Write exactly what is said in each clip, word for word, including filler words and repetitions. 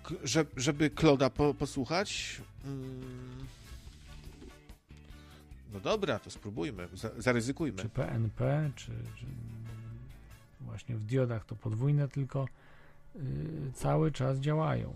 żeby Claude'a po, posłuchać? Hmm. No dobra, to spróbujmy, zaryzykujmy. Czy P N P, czy, czy właśnie w diodach to podwójne, tylko yy, cały czas działają.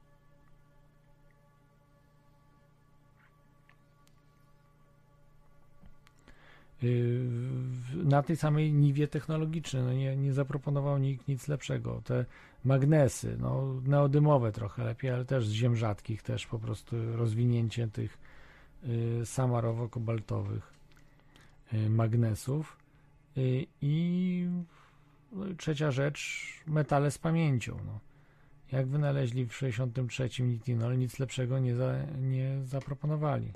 Yy, na tej samej niwie technologicznej, no nie, nie zaproponował nikt nic lepszego. Te magnesy, no neodymowe trochę lepiej, ale też z ziem rzadkich, też po prostu rozwinięcie tych yy, samarowo-kobaltowych magnesów i no, trzecia rzecz, metale z pamięcią. No. Jak wynaleźli w sześćdziesiątym trzecim nitinol, nic lepszego nie, za, nie zaproponowali.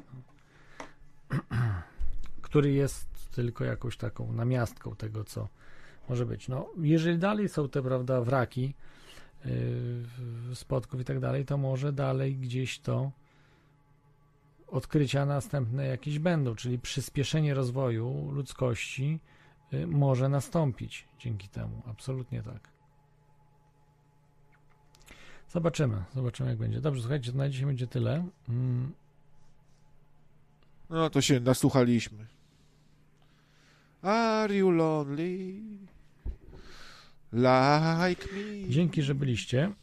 Który jest tylko jakąś taką namiastką tego, co może być. No, jeżeli dalej są te, prawda, wraki yy, spotków i tak dalej, to może dalej gdzieś to odkrycia następne jakieś będą, czyli przyspieszenie rozwoju ludzkości y, może nastąpić dzięki temu. Absolutnie tak. Zobaczymy. Zobaczymy, jak będzie. Dobrze, słuchajcie, to na dzisiaj będzie tyle. Mm. No to się nasłuchaliśmy. Are you lonely? Like me? Dzięki, że byliście.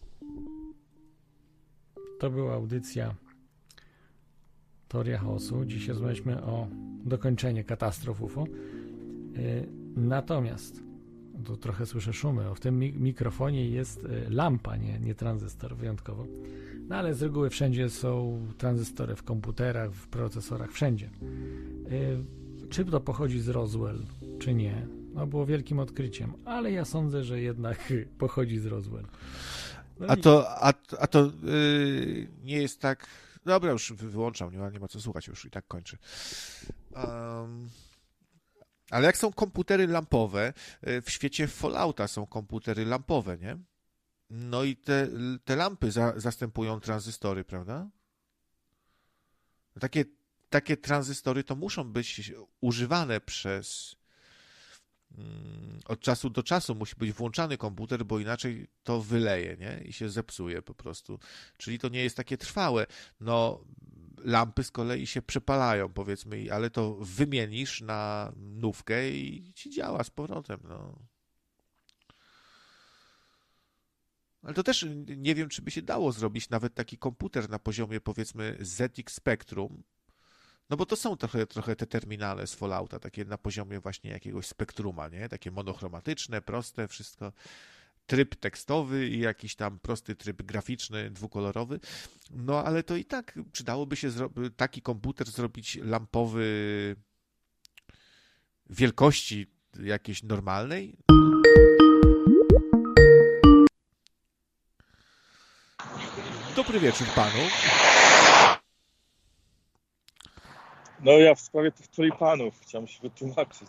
To była audycja Teoria Chaosu. Dzisiaj rozmawialiśmy o dokończenie katastrof U F O. Natomiast, tu trochę słyszę szumy, w tym mikrofonie jest lampa, nie, nie tranzystor wyjątkowo. No ale z reguły wszędzie są tranzystory, w komputerach, w procesorach, wszędzie. Czy to pochodzi z Roswell, czy nie? No było wielkim odkryciem, ale ja sądzę, że jednak pochodzi z Roswell. No a i... to, a, a to yy, nie jest tak... Dobra, już wyłączam, nie ma, nie ma co słuchać, już i tak kończy. Um, ale jak są komputery lampowe, w świecie Fallouta są komputery lampowe, nie? No i te, te lampy za, zastępują tranzystory, prawda? Takie, takie tranzystory to muszą być używane przez... Od czasu do czasu musi być włączany komputer, bo inaczej to wyleje, nie? I się zepsuje po prostu. Czyli to nie jest takie trwałe. No, lampy z kolei się przepalają, powiedzmy, ale to wymienisz na nówkę i ci działa z powrotem, no. Ale to też nie wiem, czy by się dało zrobić nawet taki komputer na poziomie, powiedzmy, Z X Spectrum. No bo to są trochę, trochę te terminale z Fallouta, takie na poziomie właśnie jakiegoś spektruma, nie? Takie monochromatyczne, proste, wszystko. Tryb tekstowy i jakiś tam prosty tryb graficzny, dwukolorowy. No ale to i tak przydałoby się zro- taki komputer zrobić lampowy wielkości jakiejś normalnej. Dobry wieczór panu. No ja w sprawie tych tulipanów chciałem się wytłumaczyć.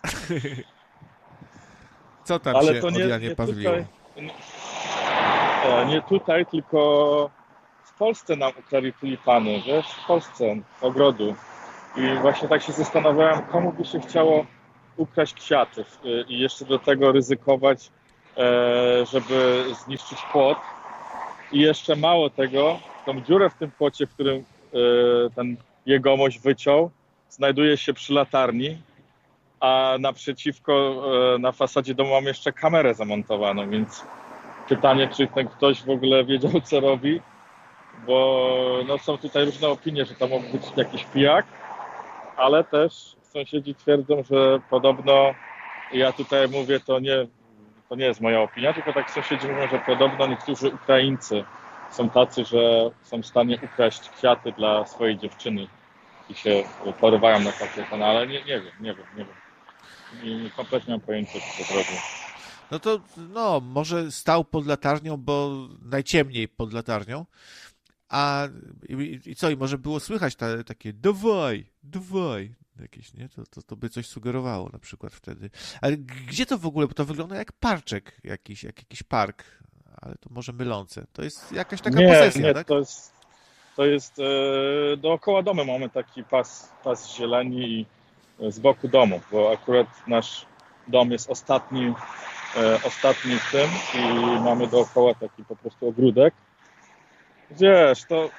Co tam ale się to nie, od Janie nie Pawliło? Tutaj, nie, nie tutaj, tylko w Polsce nam ukradli tulipany, wiesz, w Polsce, ogrodu. I właśnie tak się zastanawiałem, komu by się chciało ukraść kwiaty i jeszcze do tego ryzykować, żeby zniszczyć płot. I jeszcze mało tego, tą dziurę w tym płocie, w którym ten jegomość wyciął, znajduje się przy latarni, a naprzeciwko na fasadzie domu mam jeszcze kamerę zamontowaną, więc pytanie, czy ten ktoś w ogóle wiedział, co robi, bo no, są tutaj różne opinie, że to mógł być jakiś pijak, ale też sąsiedzi twierdzą, że podobno, ja tutaj mówię, to nie, to nie jest moja opinia, tylko tak sąsiedzi mówią, że podobno niektórzy Ukraińcy są tacy, że są w stanie ukraść kwiaty dla swojej dziewczyny i się porywają na takie kanale. Nie, nie wiem, nie wiem, nie wiem. I kompletnie mam pojęcia, co to zrobił. No to, no, może stał pod latarnią, bo najciemniej pod latarnią, a i, i co, i może było słychać ta, takie dawaj, dawaj, jakieś, nie? To, to, to by coś sugerowało na przykład wtedy. Ale gdzie to w ogóle, bo to wygląda jak parczek jakiś, jak jakiś park, ale to może mylące. To jest jakaś taka nie, posesja, nie, tak? to jest, to jest e, dookoła domu mamy taki pas, pas zieleni i z boku domu, bo akurat nasz dom jest ostatni, e, ostatni w tym i mamy dookoła taki po prostu ogródek wiesz, to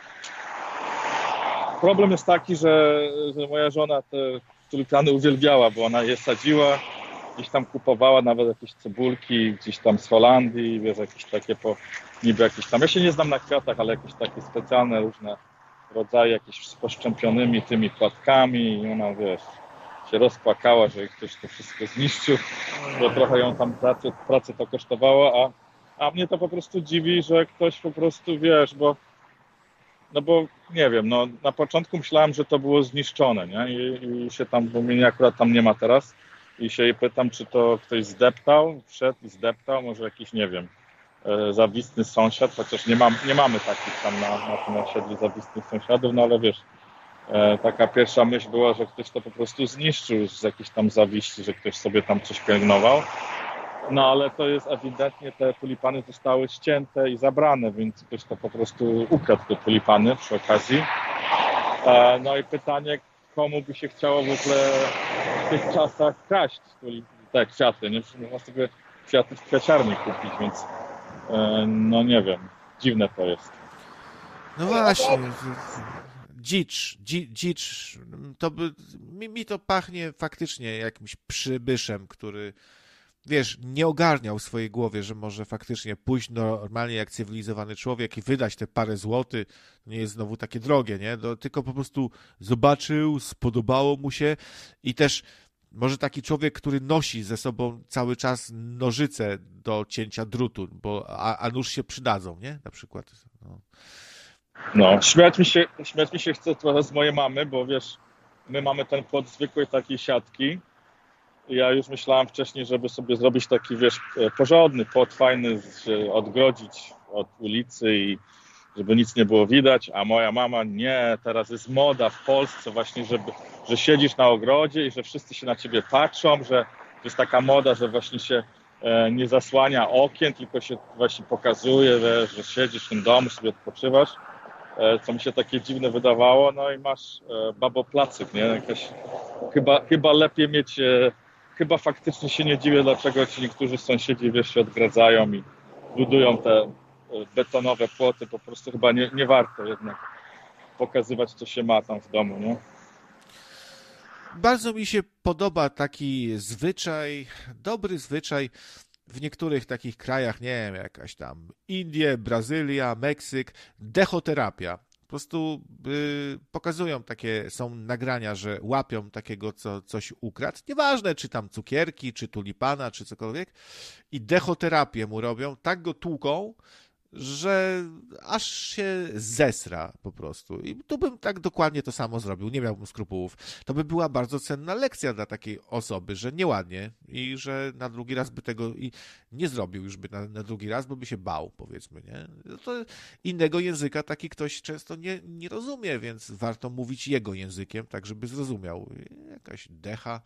problem jest taki, że, że moja żona te tulipany uwielbiała, bo ona je sadziła, gdzieś tam kupowała nawet jakieś cebulki, gdzieś tam z Holandii, wiesz, jakieś takie po, niby jakieś tam, ja się nie znam na kwiatach, ale jakieś takie specjalne różne rodzaje, jakieś z poszczępionymi tymi płatkami i ona, wiesz, się rozpłakała, że ktoś to wszystko zniszczył, bo trochę ją tam pracę, pracę to kosztowało, a, a mnie to po prostu dziwi, że ktoś po prostu, wiesz, bo no bo nie wiem, no na początku myślałem, że to było zniszczone, nie? I, i się tam, bo mnie akurat tam nie ma teraz i się jej pytam, czy to ktoś zdeptał, wszedł i zdeptał, może jakiś, nie wiem, e, zawistny sąsiad, chociaż nie, mam, nie mamy takich tam na, na tym osiedlu zawistnych sąsiadów, no ale wiesz, e, taka pierwsza myśl była, że ktoś to po prostu zniszczył z jakiejś tam zawiści, że ktoś sobie tam coś pielęgnował. No ale to jest ewidentnie, te tulipany zostały ścięte i zabrane, więc ktoś to po prostu ukradł te tulipany przy okazji. E, no i pytanie, komu by się chciało w ogóle w tych czasach kraść te kwiaty, nie? Można sobie kwiaty w kwiaciarni kupić, więc e, no nie wiem, dziwne to jest. No właśnie, dzicz, dzi, dzicz, to by, mi, mi to pachnie faktycznie jakimś przybyszem, który, wiesz, nie ogarniał w swojej głowie, że może faktycznie pójść normalnie jak cywilizowany człowiek i wydać te parę złotych, nie jest znowu takie drogie, nie? To tylko po prostu zobaczył, spodobało mu się i też może taki człowiek, który nosi ze sobą cały czas nożyce do cięcia drutu, bo a, a nóż się przydadzą, nie? Na przykład. No. No, śmiać mi się, śmiać mi się chce trochę z mojej mamy, bo wiesz, my mamy ten płot zwykłej takiej siatki. Ja już myślałem wcześniej, żeby sobie zrobić taki, wiesz, porządny płot, fajny, się odgrodzić od ulicy i żeby nic nie było widać, a moja mama, nie, teraz jest moda w Polsce właśnie, żeby, że siedzisz na ogrodzie i że wszyscy się na ciebie patrzą, że jest taka moda, że właśnie się e, nie zasłania okien, tylko się właśnie pokazuje, że, że siedzisz w tym domu, sobie odpoczywasz, e, co mi się takie dziwne wydawało, no i masz e, baboplacyk, nie, jakaś, chyba, chyba lepiej mieć, e, chyba faktycznie się nie dziwię, dlaczego ci niektórzy sąsiedzi, wiesz, się odgradzają i budują te betonowe płoty, po prostu chyba nie, nie warto jednak pokazywać, co się ma tam w domu, nie? Bardzo mi się podoba taki zwyczaj, dobry zwyczaj w niektórych takich krajach, nie wiem, jakaś tam Indie, Brazylia, Meksyk, dechoterapia. Po prostu y, pokazują takie, są nagrania, że łapią takiego, co coś ukradł. Nieważne, czy tam cukierki, czy tulipana, czy cokolwiek. I dechoterapię mu robią, tak go tłuką, że aż się zesra po prostu. I tu bym tak dokładnie to samo zrobił, nie miałbym skrupułów. To by była bardzo cenna lekcja dla takiej osoby, że nieładnie i że na drugi raz by tego i nie zrobił już by na, na drugi raz, bo by się bał, powiedzmy, nie? To innego języka taki ktoś często nie, nie rozumie, więc warto mówić jego językiem, tak żeby zrozumiał. Jakaś decha,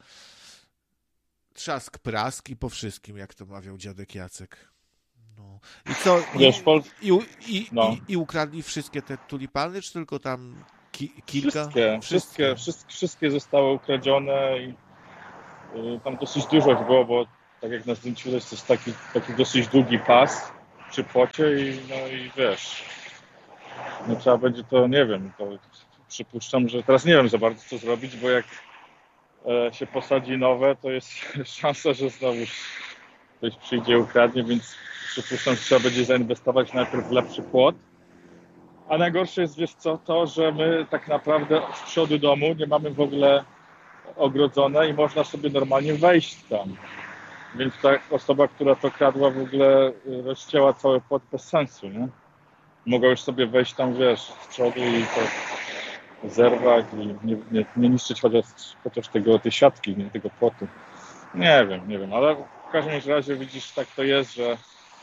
trzask, prask i po wszystkim, jak to mawiał dziadek Jacek. No. I co? I, Wiesz, Pol... i, i, no. i, I ukradli wszystkie te tulipany, czy tylko tam ki, kilka? Wszystkie, wszystkie, wszystkie, wszystkie zostały ukradzione i y, tam dosyć dużo ich było, bo tak jak na zdjęciu to jest taki, taki dosyć długi pas przy płocie i no i wiesz, no trzeba będzie to, nie wiem, to przypuszczam, że teraz nie wiem za bardzo co zrobić, bo jak e, się posadzi nowe, to jest szansa, że znowu ktoś przyjdzie, ukradnie, więc przypuszczam, że trzeba będzie zainwestować najpierw w lepszy płot. A najgorsze jest, wiesz co, to, że my tak naprawdę z przodu domu nie mamy w ogóle ogrodzone i można sobie normalnie wejść tam. Więc ta osoba, która to kradła, w ogóle rozcięła cały płot bez sensu, nie? Mogła już sobie wejść tam, wiesz, z przodu i to zerwać i nie, nie, nie niszczyć chociaż, chociaż tego, tej siatki, nie, tego płotu. Nie wiem, nie wiem, ale w każdym razie widzisz, tak to jest, że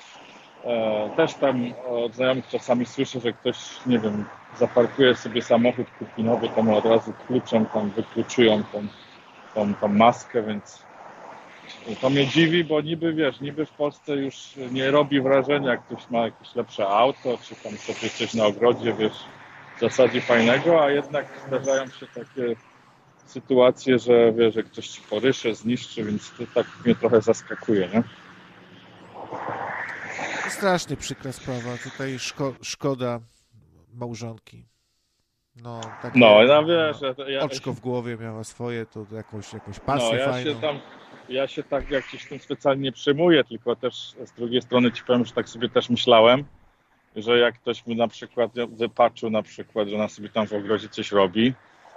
e, też tam od znajomych czasami słyszę, że ktoś, nie wiem, zaparkuje sobie samochód kupi nowy, to mu od razu kluczem tam wykluczują tą, tą, tą maskę, więc to mnie dziwi, bo niby, wiesz, niby w Polsce już nie robi wrażenia, jak ktoś ma jakieś lepsze auto, czy tam sobie coś na ogrodzie, wiesz, w zasadzie fajnego, a jednak zdarzają się takie sytuacje, że wiesz, że ktoś ci porysze, zniszczy, więc to tak mnie trochę zaskakuje, nie? Strasznie przykra sprawa. Tutaj szko- szkoda małżonki. No, takie No, ja wiesz, ja, ja, oczko w głowie miała swoje, to jakąś, jakąś pasję no, ja fajną. się tam, ja się tak jakiś tym specjalnie nie przejmuję, tylko też z drugiej strony ci powiem, że tak sobie też myślałem, że jak ktoś mi na przykład wypatrzył na przykład, że ona sobie tam w ogrodzie coś robi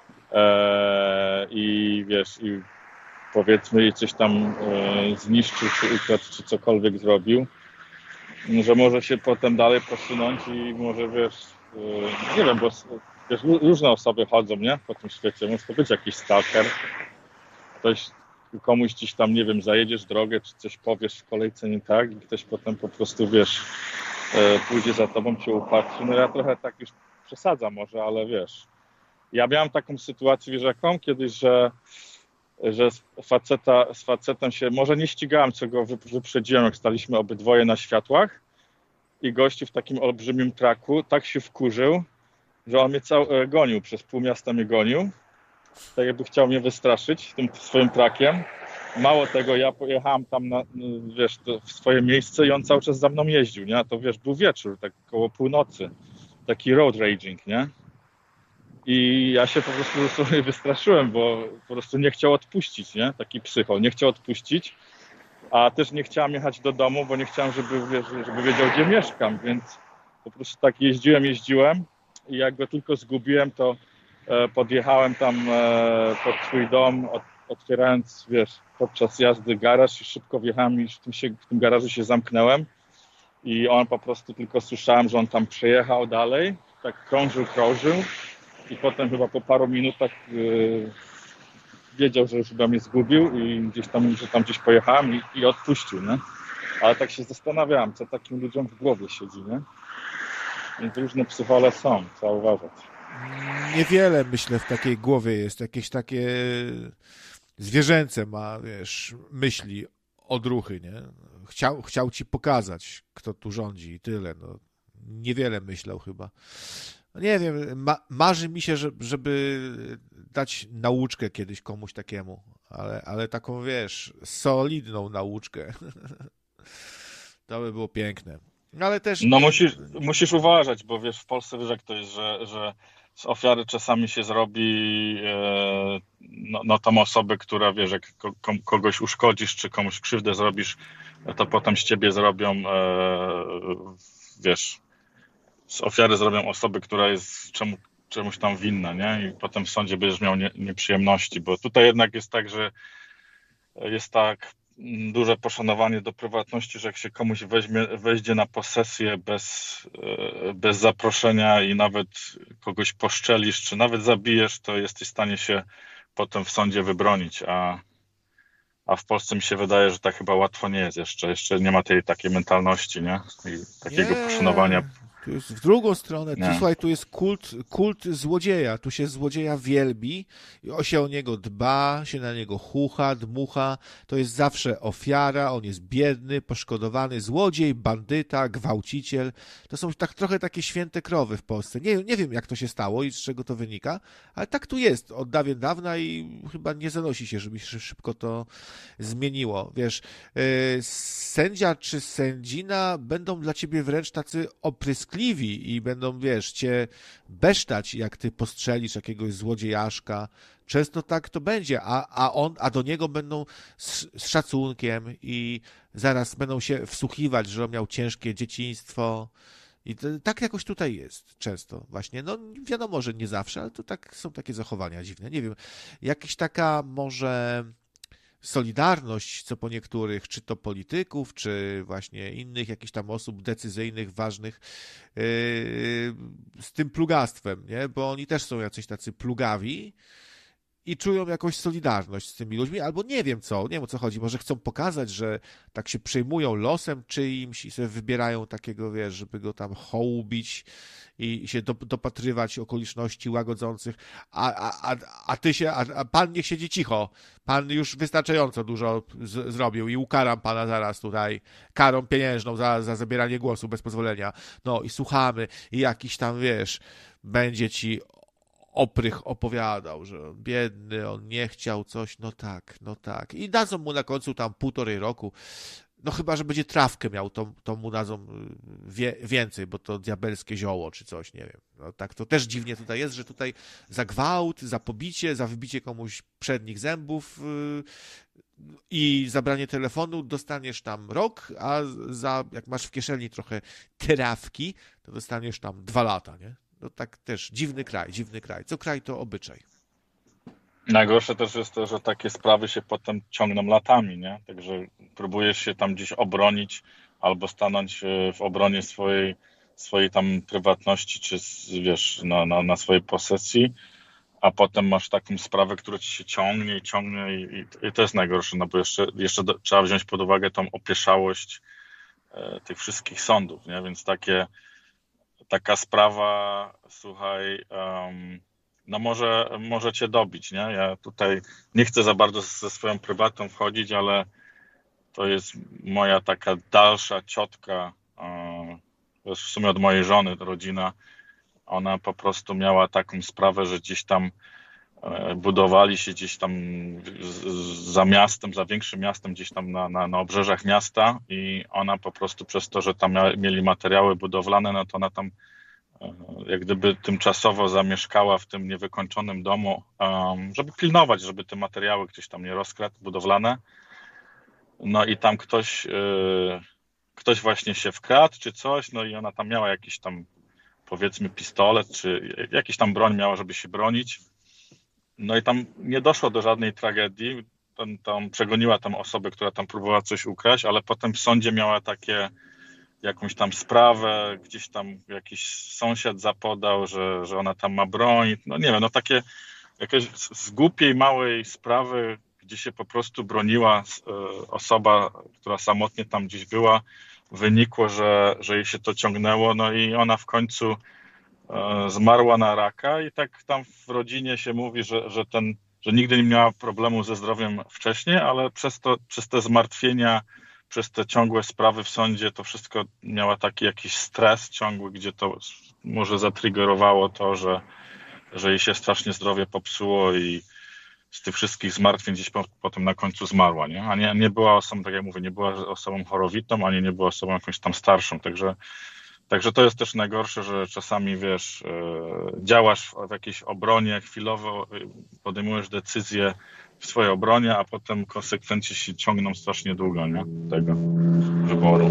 e, i wiesz, i powiedzmy jej coś tam e, zniszczył, czy ukradł, czy cokolwiek zrobił, że może się potem dalej posunąć i może wiesz, e, nie wiem, bo wiesz, różne osoby chodzą, nie? Po tym świecie. Może to być jakiś stalker. Ktoś komuś gdzieś tam, nie wiem, zajedziesz drogę, czy coś powiesz w kolejce nie tak i ktoś potem po prostu, wiesz, e, pójdzie za tobą, cię upatrzy. No ja trochę tak już przesadzam może, ale wiesz. Ja miałem taką sytuację, wiesz jaką? Kiedyś, że, że z, faceta, z facetem się, może nie ścigałem, co go wyprzedziłem, jak staliśmy obydwoje na światłach i gościu w takim olbrzymim traku tak się wkurzył, że on mnie cał, gonił, przez pół miasta mnie gonił, tak jakby chciał mnie wystraszyć tym swoim trakiem. Mało tego, ja pojechałem tam na, wiesz, w swoje miejsce i on cały czas za mną jeździł, nie? A to wiesz, był wieczór, tak koło północy, taki road raging, nie? I ja się po prostu sobie wystraszyłem, bo po prostu nie chciał odpuścić, nie? Taki psycho, nie chciał odpuścić, a też nie chciałem jechać do domu, bo nie chciałem, żeby, wiesz, żeby wiedział, gdzie mieszkam, więc po prostu tak jeździłem, jeździłem. I jak go tylko zgubiłem, to e, podjechałem tam e, pod swój dom, od, otwierając, wiesz, podczas jazdy garaż i szybko wjechałem i w tym, się, w tym garażu się zamknęłem. I on po prostu tylko słyszałem, że on tam przejechał dalej, tak krążył, krążył i potem chyba po paru minutach e, wiedział, że już chyba mnie zgubił i gdzieś tam, że tam gdzieś pojechałem i, i odpuścił, nie? Ale tak się zastanawiałem, co takim ludziom w głowie siedzi, nie? Więc różne psychole są, trzeba uważać. Niewiele, myślę, w takiej głowie jest. Jakieś takie zwierzęce ma, wiesz, myśli, odruchy, nie? Chciał, chciał ci pokazać, kto tu rządzi i tyle. No, niewiele myślał chyba. No nie wiem, ma, marzy mi się, że, żeby dać nauczkę kiedyś komuś takiemu, ale, ale taką, wiesz, solidną nauczkę. To by było piękne. Ale też... No musisz, musisz uważać, bo wiesz, w Polsce wiesz jak to jest, że, że z ofiary czasami się zrobi e, no, no tą osobę, która wiesz, jak ko, kogoś uszkodzisz, czy komuś krzywdę zrobisz, to potem z ciebie zrobią e, wiesz, z ofiary zrobią osobę, która jest czemu, czemuś tam winna, nie? I potem w sądzie będziesz miał nie, nieprzyjemności, bo tutaj jednak jest tak, że jest tak duże poszanowanie do prywatności, że jak się komuś weźmie, weździe na posesję bez, bez zaproszenia i nawet kogoś poszczelisz, czy nawet zabijesz, to jesteś w stanie się potem w sądzie wybronić, a, a w Polsce mi się wydaje, że tak chyba łatwo nie jest jeszcze, jeszcze nie ma tej takiej mentalności, nie? I takiego nie. poszanowania. Tu jest w drugą stronę. Tu, Nie. słuchaj, tu jest kult, kult złodzieja. Tu się złodzieja wielbi, i się o niego dba, się na niego chucha, dmucha. To jest zawsze ofiara, on jest biedny, poszkodowany, złodziej, bandyta, gwałciciel. To są tak trochę takie święte krowy w Polsce. Nie, nie wiem, jak to się stało i z czego to wynika, ale tak tu jest od dawien dawna i chyba nie zanosi się, żeby się szybko to zmieniło. Wiesz, yy, sędzia czy sędzina będą dla ciebie wręcz tacy opryskliwi i będą, wiesz, cię besztać, jak ty postrzelisz jakiegoś złodziejaszka. Często tak to będzie, a, a on, a do niego będą z, z szacunkiem i zaraz będą się wsłuchiwać, że on miał ciężkie dzieciństwo. I to, tak jakoś tutaj jest często właśnie. No wiadomo, że nie zawsze, ale to tak są takie zachowania dziwne. Nie wiem, jakaś taka może solidarność, co po niektórych, czy to polityków, czy właśnie innych jakichś tam osób decyzyjnych, ważnych, yy, z tym plugastwem, nie? Bo oni też są jacyś tacy plugawi i czują jakąś solidarność z tymi ludźmi, albo nie wiem co, nie wiem o co chodzi, może chcą pokazać, że tak się przejmują losem czyimś i sobie wybierają takiego, wiesz, żeby go tam hołubić i się dopatrywać okoliczności łagodzących, a, a, a, a ty się, a, a pan niech siedzi cicho, pan już wystarczająco dużo z, zrobił i ukaram pana zaraz tutaj karą pieniężną za, za zabieranie głosu bez pozwolenia, no i słuchamy i jakiś tam, wiesz, będzie ci oprych opowiadał, że biedny, on nie chciał coś, no tak, no tak. I dadzą mu na końcu tam półtorej roku, no chyba, że będzie trawkę miał, to, to mu dadzą wie, więcej, bo to diabelskie zioło czy coś, nie wiem. No tak, to też dziwnie tutaj jest, że tutaj za gwałt, za pobicie, za wybicie komuś przednich zębów yy, i zabranie telefonu dostaniesz tam rok, a za, jak masz w kieszeni trochę trawki, to dostaniesz tam dwa lata, nie? No tak też dziwny kraj, dziwny kraj. Co kraj to obyczaj. Najgorsze też jest to, że takie sprawy się potem ciągną latami, nie? Także próbujesz się tam gdzieś obronić albo stanąć w obronie swojej, swojej tam prywatności, czy wiesz, na, na, na swojej posesji, a potem masz taką sprawę, która ci się ciągnie i ciągnie i, i to jest najgorsze, no bo jeszcze, jeszcze do, trzeba wziąć pod uwagę tą opieszałość e, tych wszystkich sądów, nie? Więc takie, taka sprawa, słuchaj, um, no może, może cię dobić, nie? Ja tutaj nie chcę za bardzo ze swoją prywatą wchodzić, ale to jest moja taka dalsza ciotka, to jest w sumie od mojej żony, rodzina. Ona po prostu miała taką sprawę, że gdzieś tam budowali się gdzieś tam za miastem, za większym miastem, gdzieś tam na, na, na obrzeżach miasta i ona po prostu przez to, że tam mieli materiały budowlane, no to ona tam jak gdyby tymczasowo zamieszkała w tym niewykończonym domu, żeby pilnować, żeby te materiały gdzieś tam nie rozkradł, budowlane. No i tam ktoś, ktoś właśnie się wkradł czy coś, no i ona tam miała jakiś tam, powiedzmy, pistolet, czy jakiś tam broń miała, żeby się bronić. No i tam nie doszło do żadnej tragedii. Tam, tam przegoniła tam osobę, która tam próbowała coś ukraść, ale potem w sądzie miała takie jakąś tam sprawę, gdzieś tam jakiś sąsiad zapodał, że, że ona tam ma broń. No nie wiem, no takie jakieś z głupiej, małej sprawy, gdzie się po prostu broniła osoba, która samotnie tam gdzieś była, wynikło, że, że jej się to ciągnęło, no i ona w końcu zmarła na raka i tak tam w rodzinie się mówi, że, że, ten, że nigdy nie miała problemu ze zdrowiem wcześniej, ale przez, to, przez te zmartwienia, przez te ciągłe sprawy w sądzie, to wszystko miała taki jakiś stres ciągły, gdzie to może zatriggerowało to, że, że jej się strasznie zdrowie popsuło i z tych wszystkich zmartwień gdzieś po, potem na końcu zmarła, nie? A nie, nie była osobą, tak jak mówię, nie była osobą chorowitą, ani nie była osobą jakąś tam starszą, także Także to jest też najgorsze, że czasami, wiesz, działasz w jakiejś obronie, chwilowo podejmujesz decyzję w swojej obronie, a potem konsekwencje się ciągną strasznie długo, nie? Tego wyboru.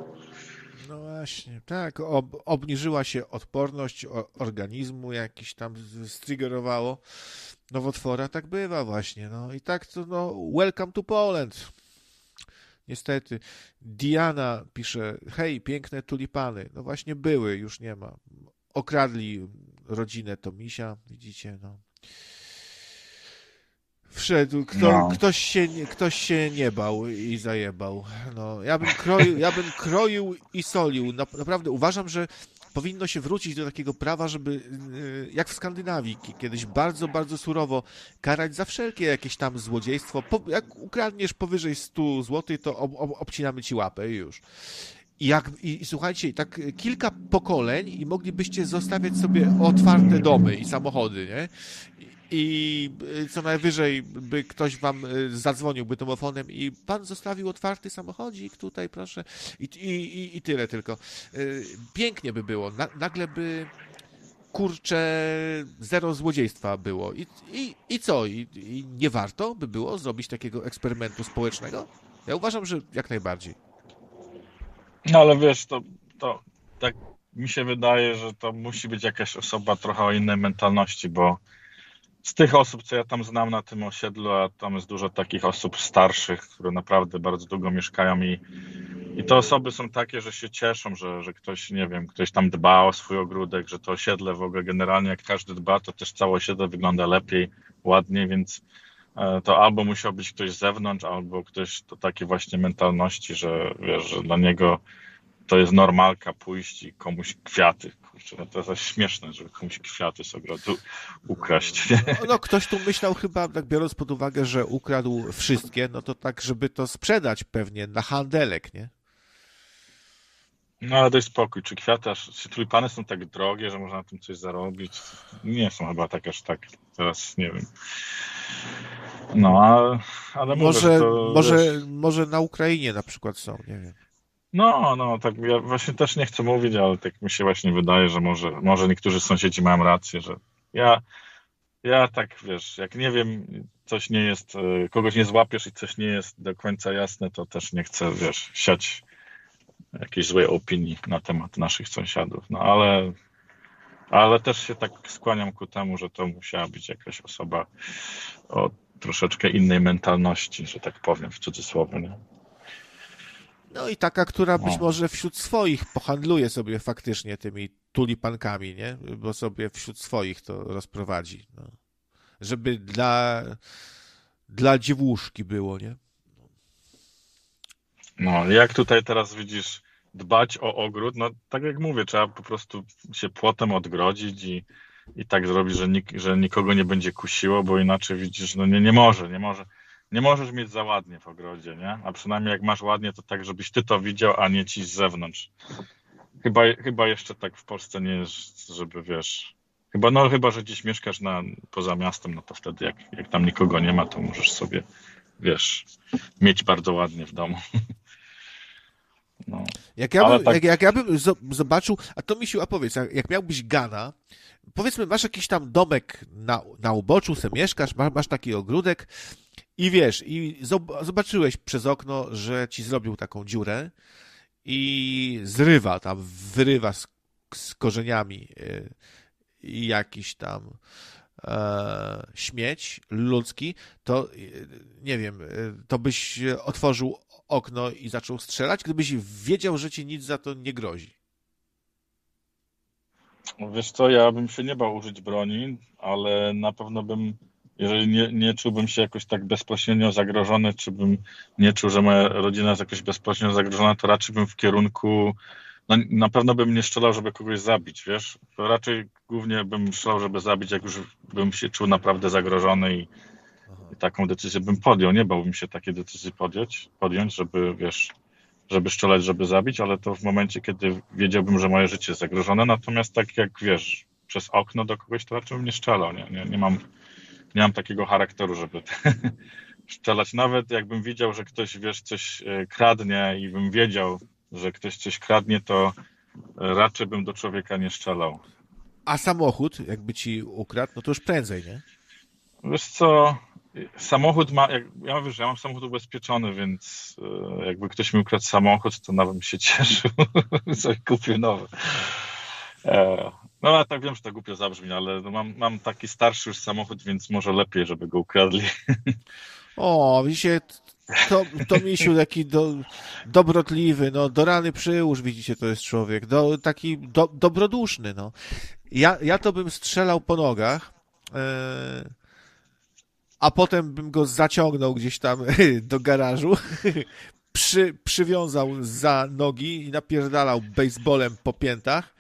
No właśnie, tak, ob, obniżyła się odporność organizmu, jakiś tam striggerowało nowotwora, tak bywa właśnie, no i tak to, no, welcome to Poland. Niestety. Diana pisze, hej, piękne tulipany. No właśnie były, już nie ma. Okradli rodzinę Tomisia, widzicie, no. Wszedł, kto, no. ktoś, się, ktoś się nie bał i zajebał. No, ja bym kroił, ja bym kroił i solił. Naprawdę uważam, że powinno się wrócić do takiego prawa, żeby, jak w Skandynawii, kiedyś bardzo, bardzo surowo karać za wszelkie jakieś tam złodziejstwo. Po, jak ukradniesz powyżej stu złotych, to ob, ob, obcinamy ci łapę i już. I, jak, i, I słuchajcie, tak kilka pokoleń i moglibyście zostawiać sobie otwarte domy i samochody, nie? I co najwyżej by ktoś wam zadzwoniłby telefonem i pan zostawił otwarty samochodzik tutaj, proszę. I, i, i tyle tylko. Pięknie by było. Na, nagle by, kurczę, zero złodziejstwa było. I, i, i co? I, I nie warto by było zrobić takiego eksperymentu społecznego? Ja uważam, że jak najbardziej. No ale wiesz, to, to tak mi się wydaje, że to musi być jakaś osoba trochę o innej mentalności, bo z tych osób, co ja tam znam na tym osiedlu, a tam jest dużo takich osób starszych, które naprawdę bardzo długo mieszkają i, i te osoby są takie, że się cieszą, że, że ktoś, nie wiem, ktoś tam dba o swój ogródek, że to osiedle w ogóle generalnie jak każdy dba, to też całe osiedle wygląda lepiej, ładniej, więc to albo musiał być ktoś z zewnątrz, albo ktoś do takiej właśnie mentalności, że wiesz, że dla niego to jest normalka pójść i komuś kwiaty. Kurczę, no to jest śmieszne, żeby komuś kwiaty z ogrodu ukraść. No, no ktoś tu myślał chyba, tak biorąc pod uwagę, że ukradł wszystkie, no to tak, żeby to sprzedać pewnie na handelek, nie? No ale daj spokój, czy kwiaty, aż, czy tulipany są tak drogie, że można na tym coś zarobić? Nie są chyba tak aż tak, teraz nie wiem. No, ale, ale może, mówię, to, może, wiesz... może na Ukrainie na przykład są, nie wiem. No, no, tak ja właśnie też nie chcę mówić, ale tak mi się właśnie wydaje, że może, może niektórzy sąsiedzi mają rację, że ja, ja tak, wiesz, jak nie wiem, coś nie jest, e, kogoś nie złapiesz i coś nie jest do końca jasne, to też nie chcę, wiesz, siać jakiejś złej opinii na temat naszych sąsiadów. No ale, ale też się tak skłaniam ku temu, że to musiała być jakaś osoba o troszeczkę innej mentalności, że tak powiem, w cudzysłowie, nie? No i taka, która być No. może wśród swoich pohandluje sobie faktycznie tymi tulipankami, nie? Bo sobie wśród swoich to rozprowadzi. No. Żeby dla, dla dziewuszki było, nie? No, jak tutaj teraz widzisz, dbać o ogród, no tak jak mówię, trzeba po prostu się płotem odgrodzić i, i tak zrobić, że, nik, że nikogo nie będzie kusiło, bo inaczej widzisz, no nie, nie może, nie może, nie możesz mieć za ładnie w ogrodzie, nie? A przynajmniej jak masz ładnie, to tak, żebyś ty to widział, a nie ci z zewnątrz. Chyba, chyba jeszcze tak w Polsce nie jest, żeby wiesz, chyba, no chyba, że gdzieś mieszkasz na, poza miastem, no to wtedy jak, jak tam nikogo nie ma, to możesz sobie, wiesz, mieć bardzo ładnie w domu. No. Jak ja, Ale bym, tak, jak, jak ja bym zo- zobaczył, a to Misiu, a powiedz, jak, jak miałbyś Gana, powiedzmy, masz jakiś tam domek na, na uboczu, se mieszkasz, masz, masz taki ogródek i wiesz, i zob- zobaczyłeś przez okno, że ci zrobił taką dziurę i zrywa tam, wyrywa z, z korzeniami y, i jakiś tam e, śmieć ludzki, to y, nie wiem, y, to byś otworzył okno i zaczął strzelać, gdybyś wiedział, że ci nic za to nie grozi. wiesz co, ja bym się nie bał użyć broni, ale na pewno bym, jeżeli nie, nie czułbym się jakoś tak bezpośrednio zagrożony, czy bym nie czuł, że moja rodzina jest jakoś bezpośrednio zagrożona, to raczej bym w kierunku, no na pewno bym nie strzelał, żeby kogoś zabić, wiesz? To raczej głównie bym strzelał, żeby zabić, jak już bym się czuł naprawdę zagrożony i, i taką decyzję bym podjął. Nie bałbym się takiej decyzji podjąć, podjąć, żeby, wiesz, żeby strzelać, żeby zabić, ale to w momencie, kiedy wiedziałbym, że moje życie jest zagrożone. Natomiast tak jak wiesz, przez okno do kogoś to raczej bym nie strzelał. Nie, nie, nie, mam, nie mam takiego charakteru, żeby strzelać. Nawet jakbym widział, że ktoś, wiesz, coś e, kradnie i bym wiedział, że ktoś coś kradnie, to raczej bym do człowieka nie strzelał. A samochód, jakby ci ukradł, no to już prędzej, nie? Wiesz co, samochód ma, jak, ja wiesz, ja mam samochód ubezpieczony, więc e, jakby ktoś mi ukradł samochód, to nawet bym się cieszył, coś kupił nowy. E, no ja tak wiem, że to głupio zabrzmi, ale no, mam, mam taki starszy już samochód, więc może lepiej, żeby go ukradli. O, widzicie, to, to Misiu taki do, dobrotliwy, no, do rany przyłóż, widzicie, to jest człowiek, do, taki do, dobroduszny, no. Ja, ja to bym strzelał po nogach, e, a potem bym go zaciągnął gdzieś tam do garażu, przy, przywiązał za nogi i napierdalał baseballem po piętach.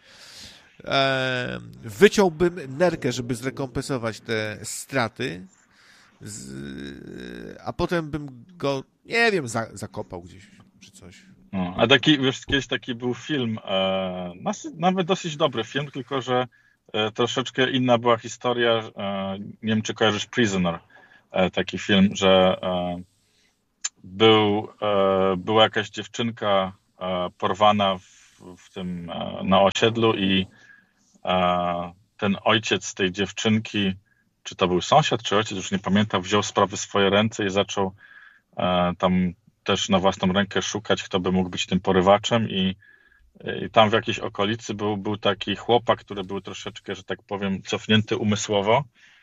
E, wyciąłbym nerkę, żeby zrekompensować te straty, z, a potem bym go, nie wiem, za, zakopał gdzieś czy coś. No, a taki, wiesz, kiedyś taki był film, e, nas- nawet dosyć dobry film, tylko że e, troszeczkę inna była historia. E, nie wiem, czy kojarzysz Prisoner, e, taki film, że e, był, e, była jakaś dziewczynka e, porwana w, w tym, e, na osiedlu i e, ten ojciec tej dziewczynki, czy to był sąsiad, czy ojciec, już nie pamiętam, wziął sprawy w swoje ręce i zaczął e, tam też na własną rękę szukać, kto by mógł być tym porywaczem i, i tam w jakiejś okolicy był, był taki chłopak, który był troszeczkę, że tak powiem, cofnięty umysłowo.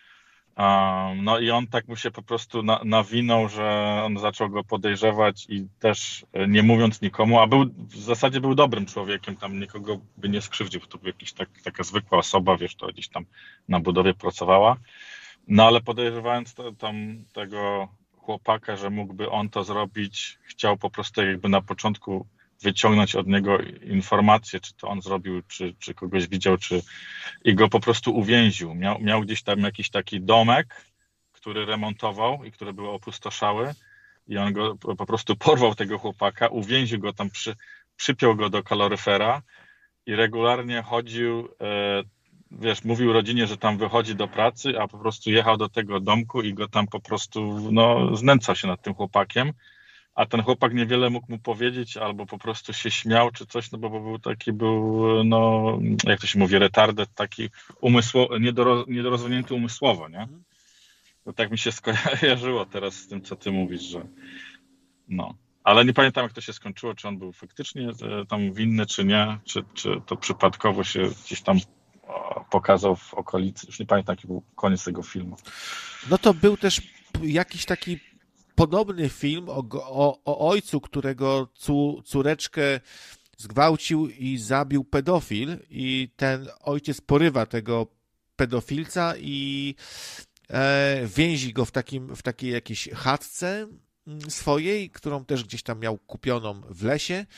Um, no i on tak mu się po prostu na, nawinął, że on zaczął go podejrzewać i też e, nie mówiąc nikomu, a był w zasadzie był dobrym człowiekiem, tam nikogo by nie skrzywdził, to był jakiś tak, taka zwykła osoba, wiesz, to gdzieś tam na budowie pracowała. No ale podejrzewając to, tam tego chłopaka, że mógłby on to zrobić, chciał po prostu jakby na początku wyciągnąć od niego informacje, czy to on zrobił, czy, czy kogoś widział, czy i go po prostu uwięził. Miał, miał gdzieś tam jakiś taki domek, który remontował i który był opustoszały i on go po prostu porwał tego chłopaka, uwięził go tam, przy, przypiął go do kaloryfera i regularnie chodził, e, wiesz, mówił rodzinie, że tam wychodzi do pracy, a po prostu jechał do tego domku i go tam po prostu, no, znęcał się nad tym chłopakiem. a ten chłopak niewiele mógł mu powiedzieć, albo po prostu się śmiał, czy coś, no bo, bo był taki, był, no, jak to się mówi, retardet, taki umysło, niedoro, niedorozwinięty umysłowo, nie? To tak mi się skojarzyło teraz z tym, co ty mówisz, że no. Ale nie pamiętam, jak to się skończyło, czy on był faktycznie tam winny, czy nie, czy, czy to przypadkowo się gdzieś tam pokazał w okolicy. Już nie pamiętam, jaki był koniec tego filmu. No to był też jakiś taki podobny film o, o, o ojcu, którego cu, córeczkę zgwałcił i zabił pedofil i ten ojciec porywa tego pedofilca i e, więzi go w, takim, w takiej jakiejś chatce swojej, którą też gdzieś tam miał kupioną w lesie.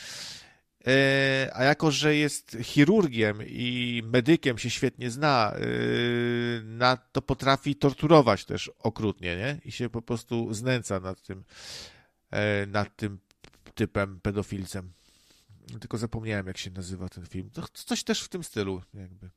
A jako, że jest chirurgiem i medykiem, się świetnie zna, na to potrafi torturować też okrutnie, nie? I się po prostu znęca nad tym, nad tym typem pedofilcem. Tylko zapomniałem, jak się nazywa ten film. To coś też w tym stylu, jakby.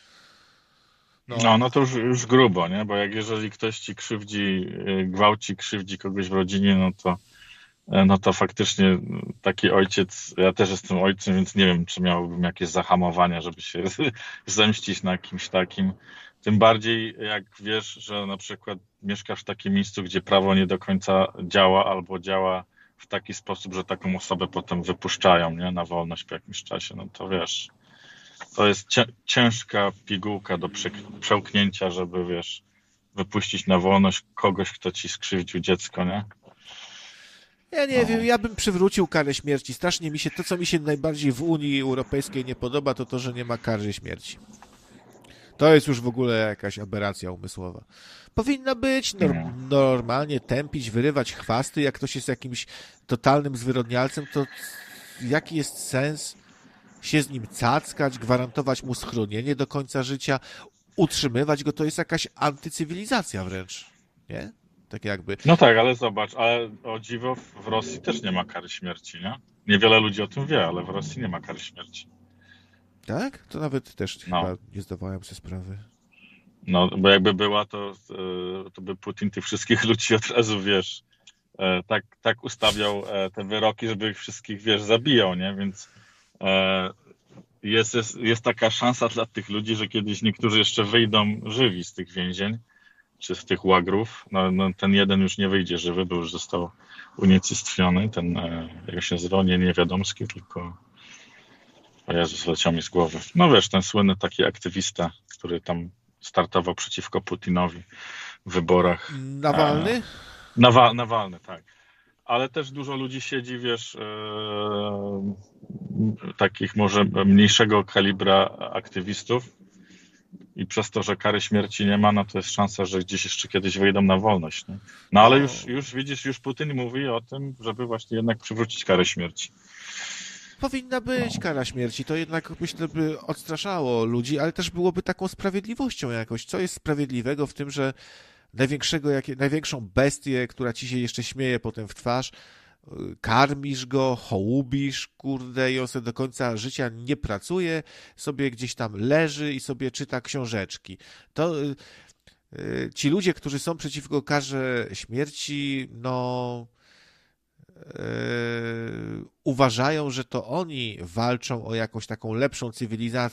No, no, no to już, już grubo, nie? Bo jak jeżeli ktoś ci krzywdzi, gwałci, krzywdzi kogoś w rodzinie, no to no to faktycznie taki ojciec, ja też jestem ojcem, więc nie wiem, czy miałbym jakieś zahamowania, żeby się zemścić na kimś takim. Tym bardziej jak wiesz, że na przykład mieszkasz w takim miejscu, gdzie prawo nie do końca działa albo działa w taki sposób, że taką osobę potem wypuszczają, nie, na wolność po jakimś czasie, no to wiesz, to jest ciężka pigułka do przełknięcia, żeby wiesz, wypuścić na wolność kogoś, kto ci skrzywdził dziecko, nie? Ja nie wiem, ja bym przywrócił karę śmierci. Strasznie mi się, to co mi się najbardziej w Unii Europejskiej nie podoba, to to, że nie ma kary śmierci. To jest już w ogóle jakaś aberracja umysłowa. Powinna być norm- normalnie tępić, wyrywać chwasty. Jak ktoś jest jakimś totalnym zwyrodnialcem, to jaki jest sens się z nim cackać, gwarantować mu schronienie do końca życia, utrzymywać go? To jest jakaś antycywilizacja wręcz, nie? Tak jakby. No tak, ale zobacz, ale o dziwo w Rosji też nie ma kary śmierci, nie? Niewiele ludzi o tym wie, ale w Rosji nie ma kary śmierci. Tak? To nawet też no. chyba nie zdawałem sobie sprawy. No, bo jakby była, to, to by Putin tych wszystkich ludzi od razu, wiesz, tak, tak ustawiał te wyroki, żeby ich wszystkich, wiesz, zabijał, nie? Więc jest, jest, jest taka szansa dla tych ludzi, że kiedyś niektórzy jeszcze wyjdą żywi z tych więzień, czy z tych łagrów. No, no, ten jeden już nie wyjdzie żywy, bo już został unicestwiony. Ten, jak się nazywa, nie Niewiadomski, tylko o Jezus, leciał mi z głowy. No wiesz, ten słynny taki aktywista, który tam startował przeciwko Putinowi w wyborach. Nawalny? E, Nawa, Nawalny, tak. Ale też dużo ludzi siedzi, wiesz, e, takich może mniejszego kalibra aktywistów, i przez to, że kary śmierci nie ma, no to jest szansa, że gdzieś jeszcze kiedyś wyjdą na wolność. Nie? No ale już, już widzisz, już Putin mówi o tym, żeby właśnie jednak przywrócić karę śmierci. Powinna być no. kara śmierci, to jednak myślę by odstraszało ludzi, ale też byłoby taką sprawiedliwością jakoś. Co jest sprawiedliwego w tym, że największego, jak, największą bestię, która ci się jeszcze śmieje potem w twarz, karmisz go, hołubisz, kurde, i on sobie do końca życia nie pracuje, sobie gdzieś tam leży i sobie czyta książeczki. To y, y, ci ludzie, którzy są przeciwko karze śmierci, no y, uważają, że to oni walczą o jakąś taką lepszą cywilizację.